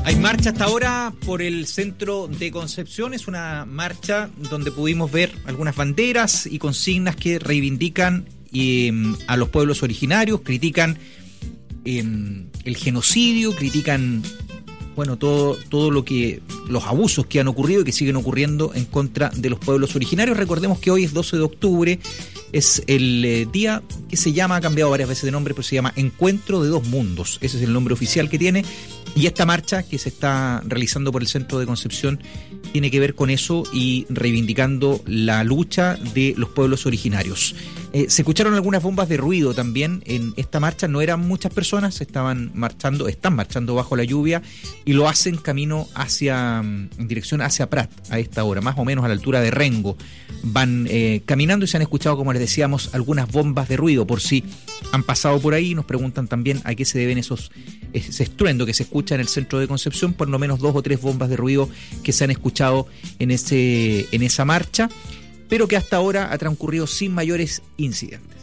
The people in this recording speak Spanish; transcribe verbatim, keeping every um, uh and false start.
Hay marcha hasta ahora por el centro de Concepción. Es una marcha donde pudimos ver algunas banderas y consignas que reivindican eh, a los pueblos originarios, critican eh, el genocidio, critican bueno todo todo lo que los abusos que han ocurrido y que siguen ocurriendo en contra de los pueblos originarios. Recordemos que hoy es doce de octubre, es el eh, día que se llama, ha cambiado varias veces de nombre, pero se llama Encuentro de Dos Mundos. Ese es el nombre oficial que tiene. Y esta marcha que se está realizando por el centro de Concepción tiene que ver con eso y reivindicando la lucha de los pueblos originarios. Eh, se escucharon algunas bombas de ruido también en esta marcha. No eran muchas personas, estaban marchando, están marchando bajo la lluvia y lo hacen camino hacia, en dirección hacia Prat a esta hora, más o menos a la altura de Rengo. Van eh, caminando y se han escuchado, como les decíamos, algunas bombas de ruido. Por si han pasado por ahí, nos preguntan también a qué se deben esos ese estruendo que se escucha en el centro de Concepción. Por lo menos dos o tres bombas de ruido que se han escuchado en ese en esa marcha, pero que hasta ahora ha transcurrido sin mayores incidentes.